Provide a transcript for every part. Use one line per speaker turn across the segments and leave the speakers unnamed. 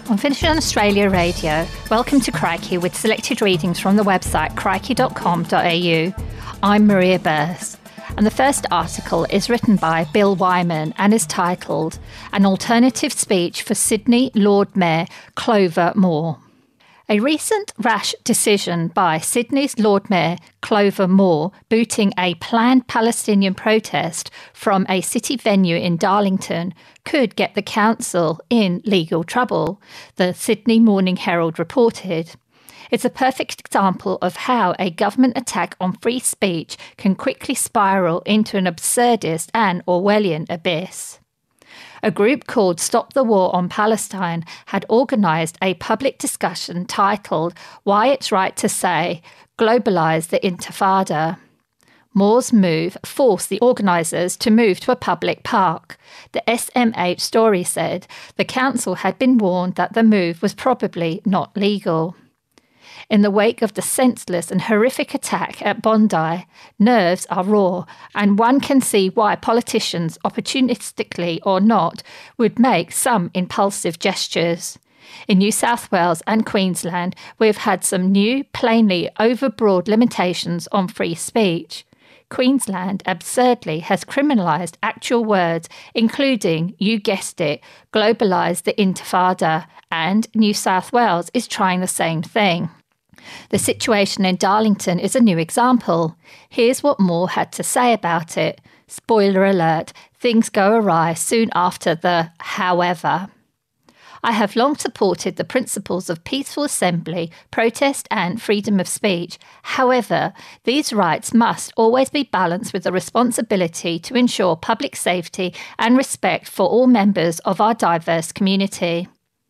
On Vision Australia Radio, welcome to Crikey with selected readings from the website crikey.com.au. I'm Maria Burse, and the first article is written by Bill Wyman and is titled An Alternative Speech for Sydney Lord Mayor Clover Moore. A recent rash decision by Sydney's Lord Mayor Clover Moore booting a planned Palestinian protest from a city venue in Darlington could get the council in legal trouble, the Sydney Morning Herald reported. It's a perfect example of how a government attack on free speech can quickly spiral into an absurdist and Orwellian abyss. A group called Stop the War on Palestine had organised a public discussion titled Why It's Right to Say, Globalise the Intifada. Moore's move forced the organisers to move to a public park. The SMH story said the council had been warned that the move was probably not legal. In the wake of the senseless and horrific attack at Bondi, nerves are raw, and one can see why politicians, opportunistically or not, would make some impulsive gestures. In New South Wales and Queensland, we've had some new, plainly overbroad limitations on free speech. Queensland absurdly has criminalised actual words, including, you guessed it, globalise the Intifada, and New South Wales is trying the same thing. The situation in Darlington is a new example. Here's what Moore had to say about it. Spoiler alert, things go awry soon after the however. I have long supported the principles of peaceful assembly, protest and freedom of speech. However, these rights must always be balanced with the responsibility to ensure public safety and respect for all members of our diverse community.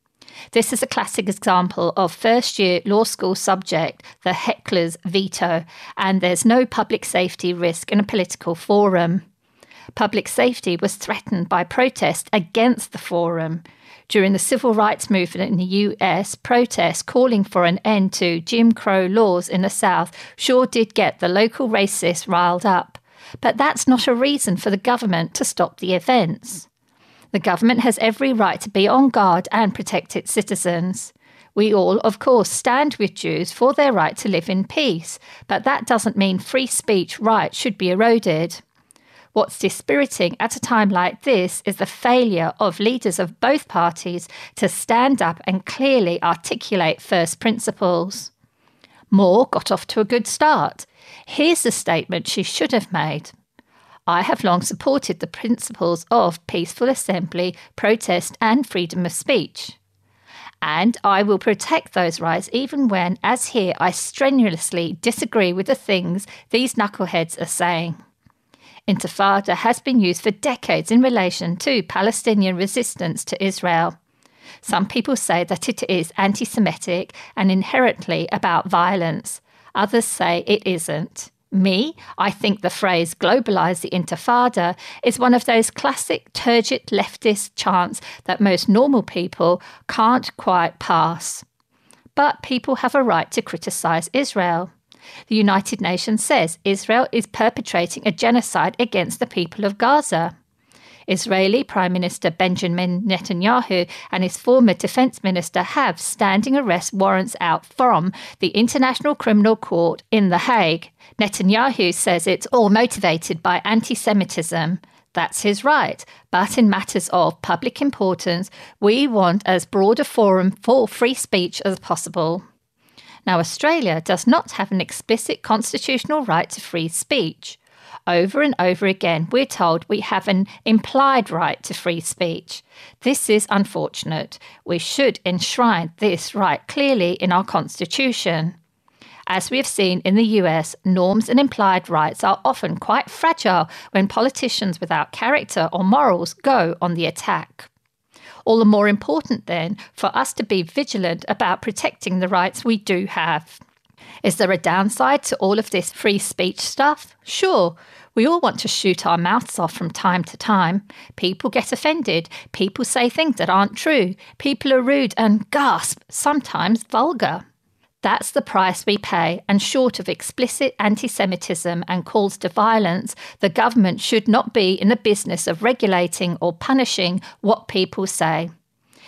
This is a classic example of first-year law school subject, the heckler's veto, and there's no public safety risk in a political forum. Public safety was threatened by protests against the forum. During the civil rights movement in the US, protests calling for an end to Jim Crow laws in the South sure did get the local racists riled up. But that's not a reason for the government to stop the events. The government has every right to be on guard and protect its citizens. We all, of course, stand with Jews for their right to live in peace, but that doesn't mean free speech rights should be eroded. What's dispiriting at a time like this is the failure of leaders of both parties to stand up and clearly articulate first principles. Moore got off to a good start. Here's the statement she should have made. I have long supported the principles of peaceful assembly, protest and freedom of speech. And I will protect those rights even when, as here, I strenuously disagree with the things these knuckleheads are saying. Intifada has been used for decades in relation to Palestinian resistance to Israel. Some people say that it is anti-Semitic and inherently about violence. Others say it isn't. Me, I think the phrase globalise the Intifada is one of those classic turgid leftist chants that most normal people can't quite pass. But people have a right to criticise Israel. The United Nations says Israel is perpetrating a genocide against the people of Gaza. Israeli Prime Minister Benjamin Netanyahu and his former defence minister have standing arrest warrants out from the International Criminal Court in The Hague. Netanyahu says it's all motivated by anti-Semitism. That's his right. But in matters of public importance, we want as broad a forum for free speech as possible. Now, Australia does not have an explicit constitutional right to free speech. Over and over again, we're told we have an implied right to free speech. This is unfortunate. We should enshrine this right clearly in our constitution. As we have seen in the US, norms and implied rights are often quite fragile when politicians without character or morals go on the attack. All the more important, then, for us to be vigilant about protecting the rights we do have. Is there a downside to all of this free speech stuff? Sure. We all want to shoot our mouths off from time to time. People get offended. People say things that aren't true. People are rude and, gasp, sometimes vulgar. That's the price we pay, and short of explicit anti-Semitism and calls to violence, the government should not be in the business of regulating or punishing what people say.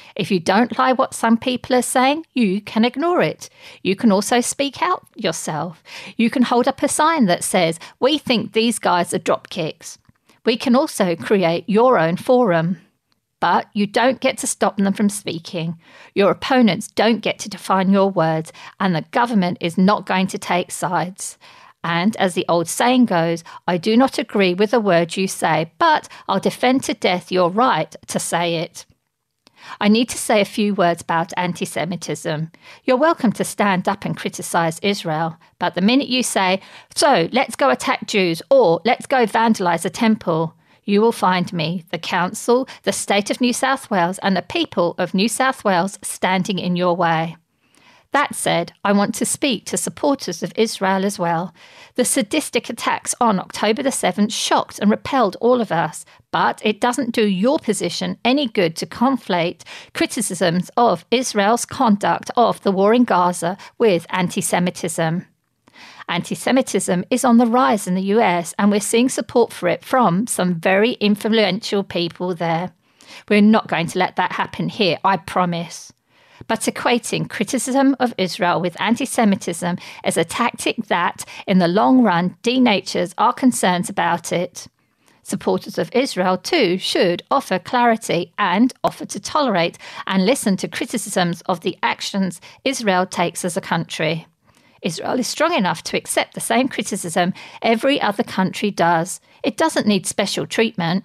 If you don't like what some people are saying, you can ignore it. You can also speak out yourself. You can hold up a sign that says, "We think these guys are dropkicks." We can also create your own forum. But you don't get to stop them from speaking. Your opponents don't get to define your words, and the government is not going to take sides. And as the old saying goes, I do not agree with a word you say, but I'll defend to death your right to say it. I need to say a few words about anti-Semitism. You're welcome to stand up and criticise Israel, but the minute you say, "So, let's go attack Jews," or "let's go vandalise a temple," you will find me, the Council, the State of New South Wales and the people of New South Wales standing in your way. That said, I want to speak to supporters of Israel as well. The sadistic attacks on October the 7th shocked and repelled all of us, but it doesn't do your position any good to conflate criticisms of Israel's conduct of the war in Gaza with anti-Semitism. Anti-Semitism is on the rise in the US, and we're seeing support for it from some very influential people there. We're not going to let that happen here, I promise. But equating criticism of Israel with anti-Semitism is a tactic that, in the long run, denatures our concerns about it. Supporters of Israel, too, should offer clarity and offer to tolerate and listen to criticisms of the actions Israel takes as a country. Israel is strong enough to accept the same criticism every other country does. It doesn't need special treatment.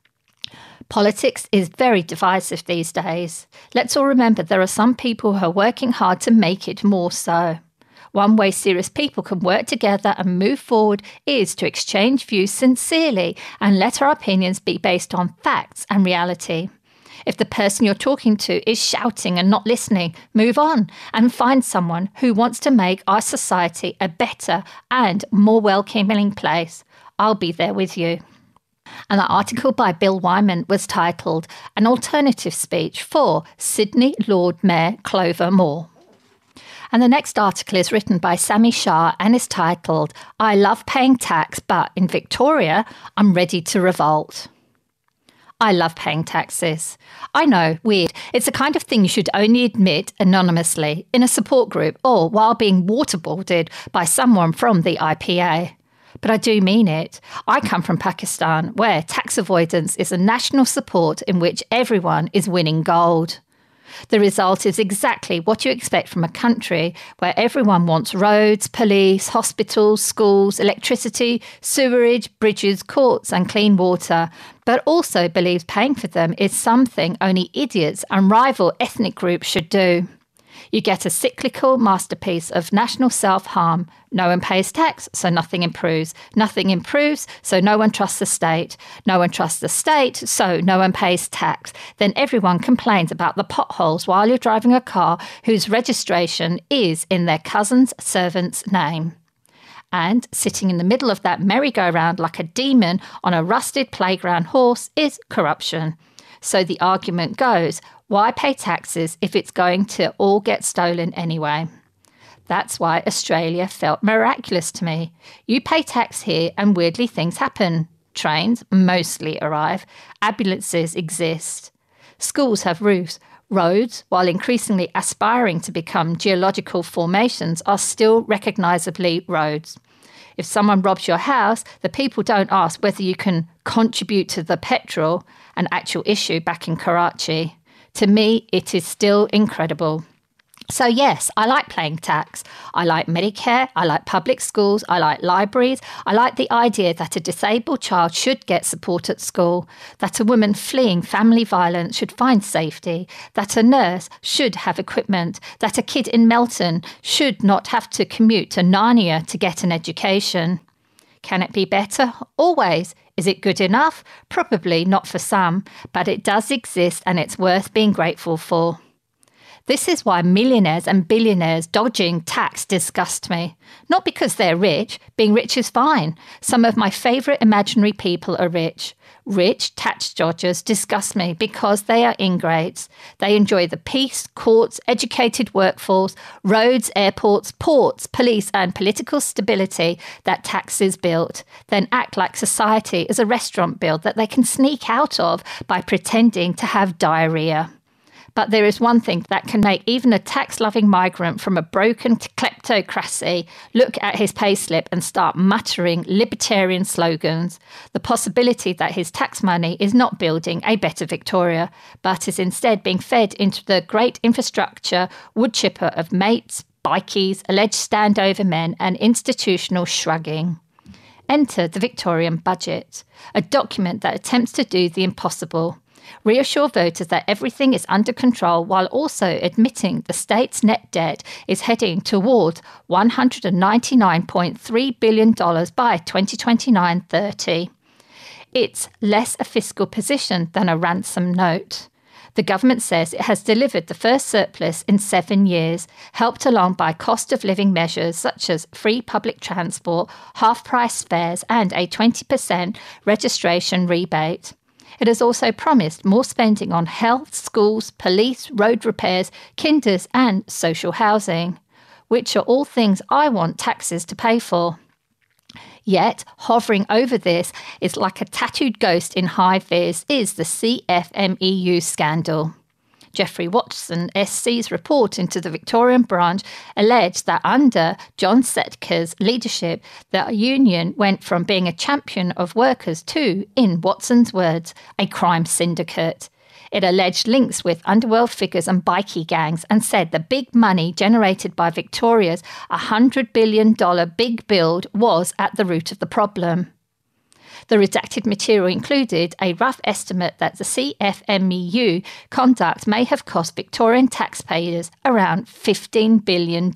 Politics is very divisive these days. Let's all remember there are some people who are working hard to make it more so. One way serious people can work together and move forward is to exchange views sincerely and let our opinions be based on facts and reality. If the person you're talking to is shouting and not listening, move on and find someone who wants to make our society a better and more welcoming place. I'll be there with you. And the article by Bill Wyman was titled "An Alternative Speech for Sydney Lord Mayor Clover Moore." And the next article is written by Sami Shah and is titled "I love paying tax, but in Victoria, I'm ready to revolt." I love paying taxes. I know, weird. It's the kind of thing you should only admit anonymously, in a support group, or while being waterboarded by someone from the IPA. But I do mean it. I come from Pakistan, where tax avoidance is a national sport in which everyone is winning gold. The result is exactly what you expect from a country where everyone wants roads, police, hospitals, schools, electricity, sewerage, bridges, courts and clean water, but also believes paying for them is something only idiots and rival ethnic groups should do. You get a cyclical masterpiece of national self-harm. No one pays tax, so nothing improves. Nothing improves, so no one trusts the state. No one trusts the state, so no one pays tax. Then everyone complains about the potholes while you're driving a car whose registration is in their cousin's servant's name. And sitting in the middle of that merry-go-round like a demon on a rusted playground horse is corruption. So the argument goes, why pay taxes if it's going to all get stolen anyway? That's why Australia felt miraculous to me. You pay tax here and weirdly things happen. Trains mostly arrive. Ambulances exist. Schools have roofs. Roads, while increasingly aspiring to become geological formations, are still recognisably roads. If someone robs your house, the people don't ask whether you can contribute to the petrol, an actual issue back in Karachi. To me, it is still incredible. So yes, I like paying tax. I like Medicare. I like public schools. I like libraries. I like the idea that a disabled child should get support at school, that a woman fleeing family violence should find safety, that a nurse should have equipment, that a kid in Melton should not have to commute to Narnia to get an education. Can it be better? Always. Is it good enough? Probably not for some, but it does exist and it's worth being grateful for. This is why millionaires and billionaires dodging tax disgust me. Not because they're rich. Being rich is fine. Some of my favourite imaginary people are rich. Rich tax dodgers disgust me because they are ingrates. They enjoy the peace, courts, educated workforce, roads, airports, ports, police and political stability that taxes built, then act like society is a restaurant build that they can sneak out of by pretending to have diarrhoea. But there is one thing that can make even a tax-loving migrant from a broken kleptocracy look at his payslip and start muttering libertarian slogans: the possibility that his tax money is not building a better Victoria, but is instead being fed into the great infrastructure woodchipper of mates, bikies, alleged standover men and institutional shrugging. Enter the Victorian budget, a document that attempts to do the impossible. Reassure voters that everything is under control while also admitting the state's net debt is heading toward $199.3 billion by 2029-30. It's less a fiscal position than a ransom note. The government says it has delivered the first surplus in 7 years, helped along by cost of living measures such as free public transport, half-price fares and a 20% registration rebate. It has also promised more spending on health, schools, police, road repairs, kinders and social housing, which are all things I want taxes to pay for. Yet, hovering over this is like a tattooed ghost in high vis is the CFMEU scandal. Geoffrey Watson SC's report into the Victorian branch alleged that under John Setka's leadership, the union went from being a champion of workers to, in Watson's words, a crime syndicate. It alleged links with underworld figures and bikie gangs and said the big money generated by Victoria's $100 billion big build was at the root of the problem. The redacted material included a rough estimate that the CFMEU conduct may have cost Victorian taxpayers around $15 billion.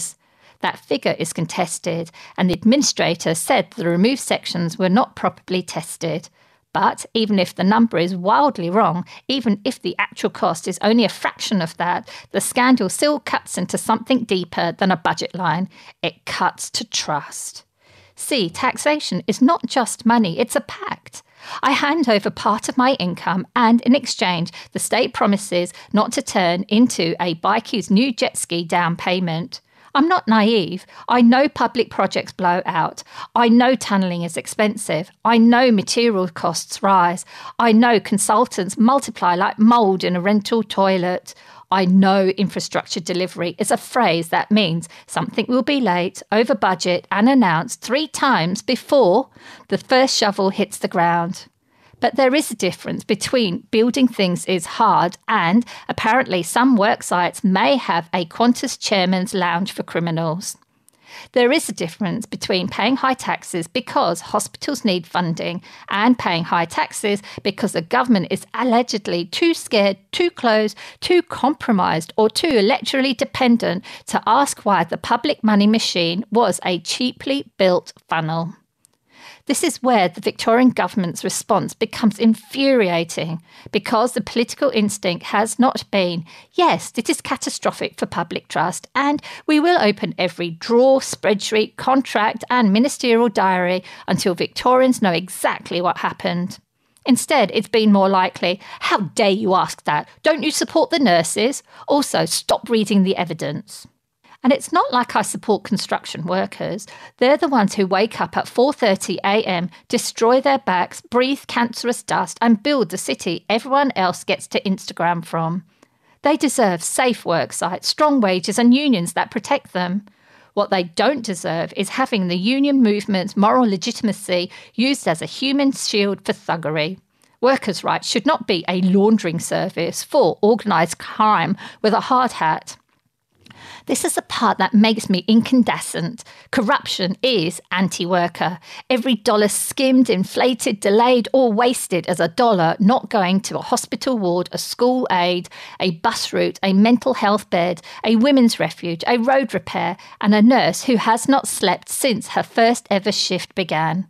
That figure is contested, and the administrator said the removed sections were not properly tested. But even if the number is wildly wrong, even if the actual cost is only a fraction of that, the scandal still cuts into something deeper than a budget line. It cuts to trust. See, taxation is not just money, it's a pact. I hand over part of my income and in exchange, the state promises not to turn into a bikie's new jet ski down payment. I'm not naive. I know public projects blow out. I know tunnelling is expensive. I know material costs rise. I know consultants multiply like mould in a rental toilet. I know infrastructure delivery is a phrase that means something will be late, over budget and announced 3 times before the first shovel hits the ground. But there is a difference between building things is hard and apparently some work sites may have a Qantas chairman's lounge for criminals. There is a difference between paying high taxes because hospitals need funding and paying high taxes because the government is allegedly too scared, too closed, too compromised or too electorally dependent to ask why the public money machine was a cheaply built funnel. This is where the Victorian government's response becomes infuriating because the political instinct has not been, yes, it is catastrophic for public trust and we will open every drawer, spreadsheet, contract and ministerial diary until Victorians know exactly what happened. Instead, it's been more likely, how dare you ask that? Don't you support the nurses? Also, stop reading the evidence. And it's not like I support construction workers. They're the ones who wake up at 4:30 a.m, destroy their backs, breathe cancerous dust and build the city everyone else gets to Instagram from. They deserve safe work sites, strong wages and unions that protect them. What they don't deserve is having the union movement's moral legitimacy used as a human shield for thuggery. Workers' rights should not be a laundering service for organised crime with a hard hat. This is the part that makes me incandescent. Corruption is anti-worker. Every dollar skimmed, inflated, delayed or wasted as a dollar not going to a hospital ward, a school aid, a bus route, a mental health bed, a women's refuge, a road repair and a nurse who has not slept since her first ever shift began.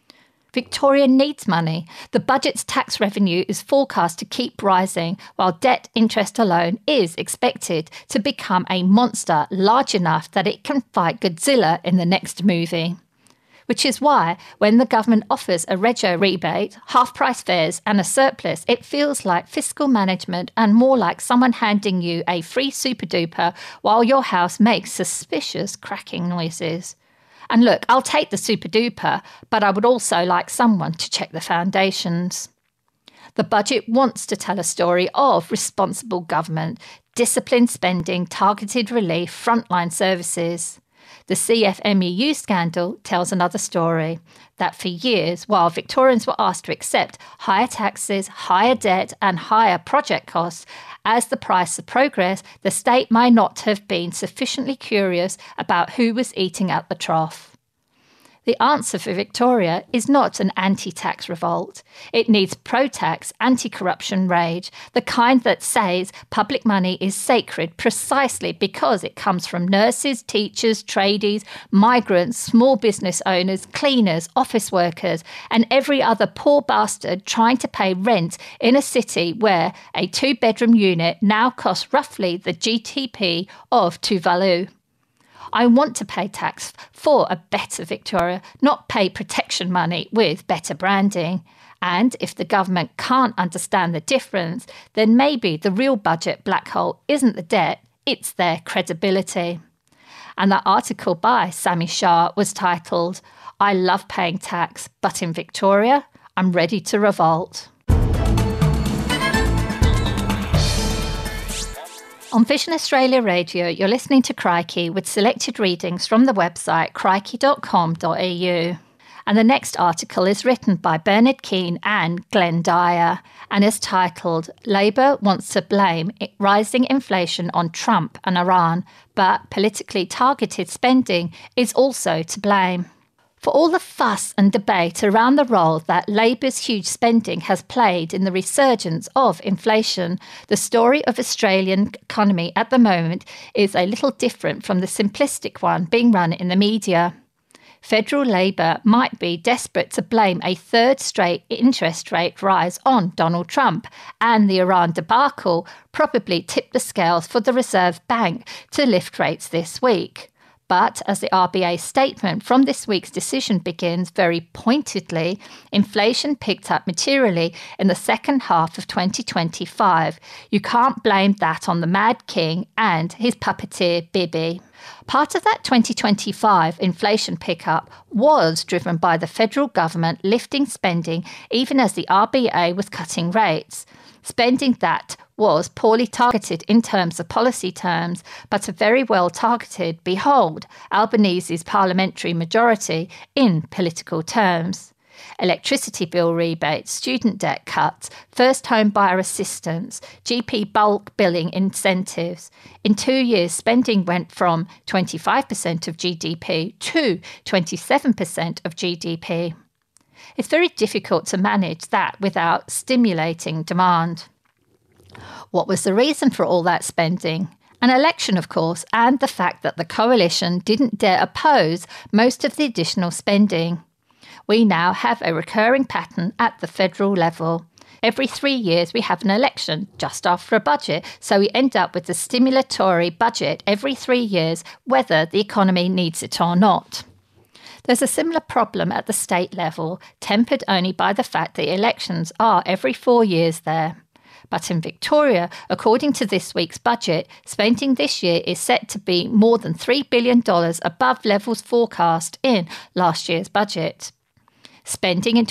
Victoria needs money. The budget's tax revenue is forecast to keep rising, while debt interest alone is expected to become a monster large enough that it can fight Godzilla in the next movie. Which is why, when the government offers a rego rebate, half-price fares and a surplus, it feels like fiscal management and more like someone handing you a free super-duper while your house makes suspicious cracking noises. And look, I'll take the super duper, but I would also like someone to check the foundations. The budget wants to tell a story of responsible government, disciplined spending, targeted relief, frontline services. The CFMEU scandal tells another story, that for years, while Victorians were asked to accept higher taxes, higher debt and higher project costs as the price of progress, the state might not have been sufficiently curious about who was eating at the trough. The answer for Victoria is not an anti-tax revolt. It needs pro-tax, anti-corruption rage, the kind that says public money is sacred precisely because it comes from nurses, teachers, tradies, migrants, small business owners, cleaners, office workers, and every other poor bastard trying to pay rent in a city where a two-bedroom unit now costs roughly the GDP of Tuvalu. I want to pay tax for a better Victoria, not pay protection money with better branding. And if the government can't understand the difference, then maybe the real budget black hole isn't the debt, it's their credibility. And that article by Sami Shah was titled, "I love paying tax, but in Victoria, I'm ready to revolt." On Vision Australia Radio, you're listening to Crikey with selected readings from the website crikey.com.au. And the next article is written by Bernard Keane and Glenn Dyer and is titled, "Labor wants to blame rising inflation on Trump and Iran, but politically targeted spending is also to blame." For all the fuss and debate around the role that Labour's huge spending has played in the resurgence of inflation, the story of Australian economy at the moment is a little different from the simplistic one being run in the media. Federal Labor might be desperate to blame a third straight interest rate rise on Donald Trump, and the Iran debacle probably tipped the scales for the Reserve Bank to lift rates this week. But as the RBA statement from this week's decision begins very pointedly, inflation picked up materially in the second half of 2025. You can't blame that on the Mad King and his puppeteer Bibi. Part of that 2025 inflation pickup was driven by the federal government lifting spending even as the RBA was cutting rates. Spending that was poorly targeted in terms of policy terms, but a very well targeted, behold, Albanese's parliamentary majority in political terms. Electricity bill rebates, student debt cuts, first home buyer assistance, GP bulk billing incentives. In 2 years, spending went from 25% of GDP to 27% of GDP. It's very difficult to manage that without stimulating demand. What was the reason for all that spending? An election, of course, and the fact that the coalition didn't dare oppose most of the additional spending. We now have a recurring pattern at the federal level. Every 3 years we have an election just after a budget, so we end up with the stimulatory budget every 3 years, whether the economy needs it or not. There's a similar problem at the state level, tempered only by the fact that elections are every 4 years there. But in Victoria, according to this week's budget, spending this year is set to be more than $3 billion above levels forecast in last year's budget. Spending in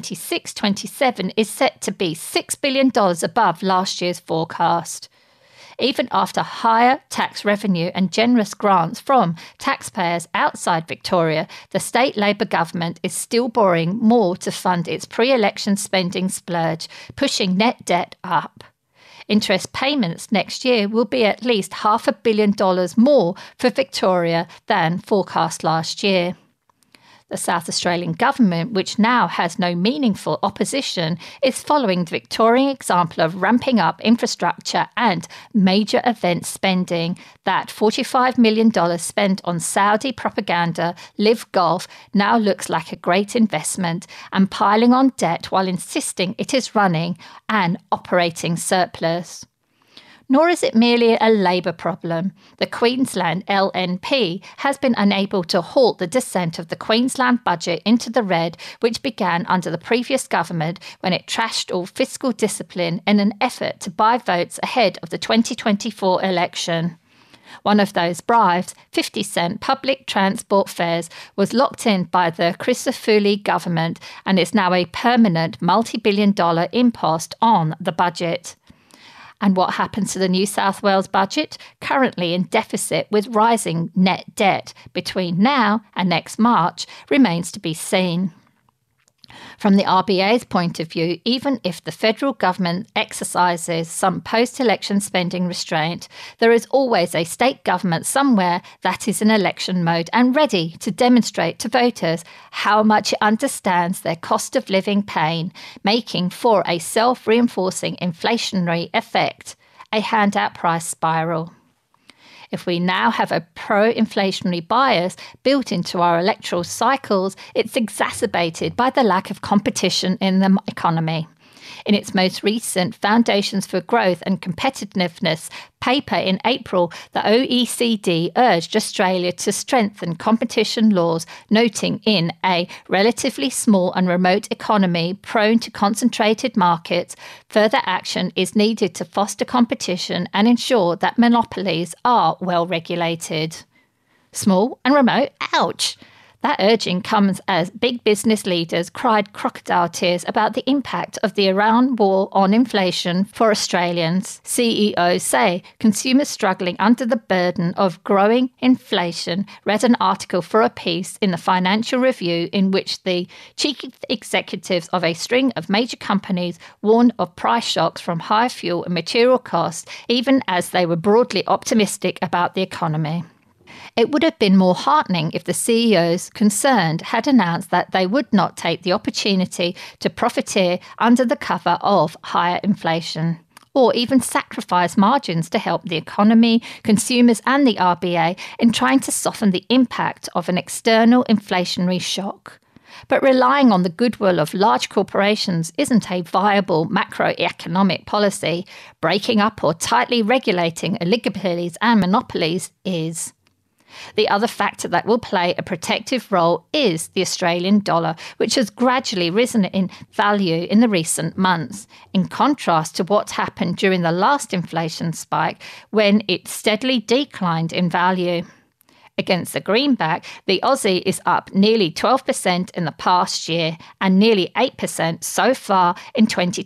2026-27 is set to be $6 billion above last year's forecast. Even after higher tax revenue and generous grants from taxpayers outside Victoria, the state Labor government is still borrowing more to fund its pre-election spending splurge, pushing net debt up. Interest payments next year will be at least $500 million more for Victoria than forecast last year. The South Australian government, which now has no meaningful opposition, is following the Victorian example of ramping up infrastructure and major event spending. That $45 million spent on Saudi propaganda, Live Golf, now looks like a great investment, and piling on debt while insisting it is running an operating surplus. Nor is it merely a Labour problem. The Queensland LNP has been unable to halt the descent of the Queensland budget into the red, which began under the previous government when it trashed all fiscal discipline in an effort to buy votes ahead of the 2024 election. One of those bribes, 50-cent public transport fares, was locked in by the Crisafulli government and is now a permanent multi-billion-dollar impost on the budget. And what happens to the New South Wales budget? Currently in deficit with rising net debt between now and next March remains to be seen. From the RBA's point of view, even if the federal government exercises some post-election spending restraint, there is always a state government somewhere that is in election mode and ready to demonstrate to voters how much it understands their cost of living pain, making for a self-reinforcing inflationary effect, a handout price spiral. If we now have a pro-inflationary bias built into our electoral cycles, it's exacerbated by the lack of competition in the economy. In its most recent Foundations for Growth and Competitiveness paper in April, the OECD urged Australia to strengthen competition laws, noting in a relatively small and remote economy prone to concentrated markets, further action is needed to foster competition and ensure that monopolies are well regulated. Small and remote? Ouch! That urging comes as big business leaders cried crocodile tears about the impact of the Iran war on inflation for Australians. CEOs say consumers struggling under the burden of growing inflation. Read an article for a piece in the Financial Review in which the chief executives of a string of major companies warned of price shocks from high fuel and material costs, even as they were broadly optimistic about the economy. It would have been more heartening if the CEOs concerned had announced that they would not take the opportunity to profiteer under the cover of higher inflation, or even sacrifice margins to help the economy, consumers and the RBA in trying to soften the impact of an external inflationary shock. But relying on the goodwill of large corporations isn't a viable macroeconomic policy. Breaking up or tightly regulating oligopolies and monopolies is. The other factor that will play a protective role is the Australian dollar, which has gradually risen in value in the recent months, in contrast to what happened during the last inflation spike when it steadily declined in value. Against the greenback, the Aussie is up nearly 12% in the past year and nearly 8% so far in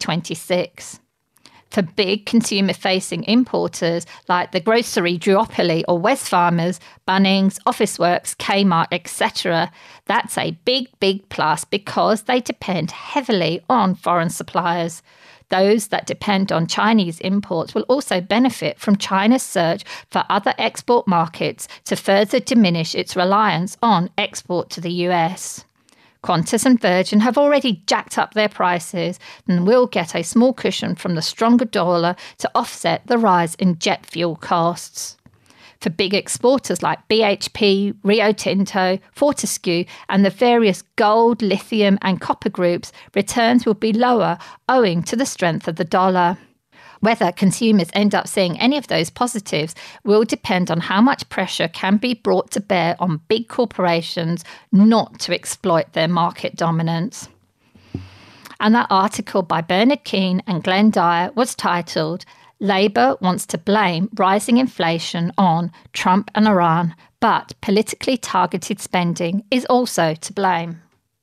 2026. For big consumer-facing importers like the grocery duopoly or Wesfarmers, Bunnings, Officeworks, Kmart, etc., that's a big plus because they depend heavily on foreign suppliers. Those that depend on Chinese imports will also benefit from China's search for other export markets to further diminish its reliance on export to the US. Qantas and Virgin have already jacked up their prices and will get a small cushion from the stronger dollar to offset the rise in jet fuel costs. For big exporters like BHP, Rio Tinto, Fortescue and the various gold, lithium and copper groups, returns will be lower owing to the strength of the dollar. Whether consumers end up seeing any of those positives will depend on how much pressure can be brought to bear on big corporations not to exploit their market dominance. And that article by Bernard Keane and Glenn Dyer was titled, "Labour wants to blame rising inflation on Trump and Iran, but politically targeted spending is also to blame."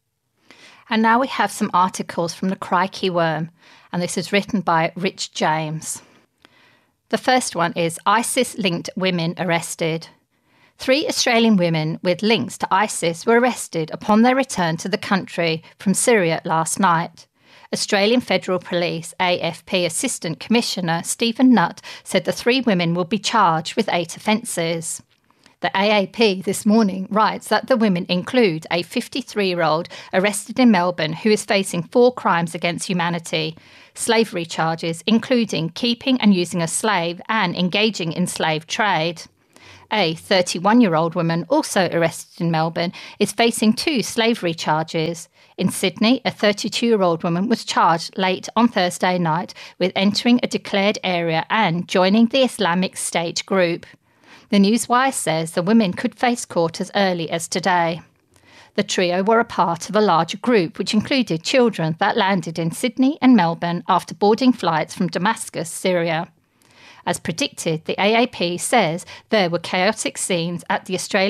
And now we have some articles from the Crikey Worm, and this is written by Rich James. The first one is ISIS-linked women arrested. 3 Australian women with links to ISIS were arrested upon their return to the country from Syria last night. Australian Federal Police AFP Assistant Commissioner Stephen Nutt said the 3 women will be charged with 8 offences. The AAP this morning writes that the women include a 53-year-old arrested in Melbourne who is facing 4 crimes against humanity, slavery charges including keeping and using a slave and engaging in slave trade. A 31-year-old woman also arrested in Melbourne is facing 2 slavery charges. In Sydney, a 32-year-old woman was charged late on Thursday night with entering a declared area and joining the Islamic State group. The Newswire says the women could face court as early as today. The trio were a part of a larger group which included children that landed in Sydney and Melbourne after boarding flights from Damascus, Syria. As predicted, the AAP says there were chaotic scenes at the Australian